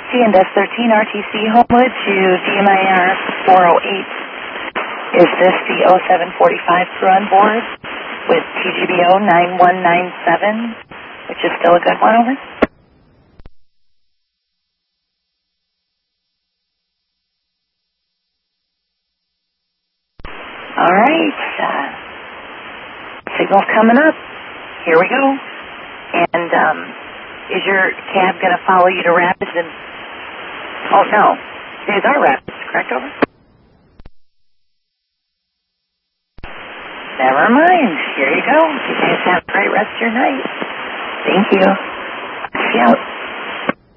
TNS 13 RTC Homewood to DMIR 408. Is this the 0745 crew on board with TGBO 9197, which is still a good one, over? All right. Signal's coming up. Here we go. And is your cab going to follow you to Rapids? Oh, no. These are Rapids, correct, over? Never mind. Here you go. You guys have a great rest of your night. Thank you. See you out.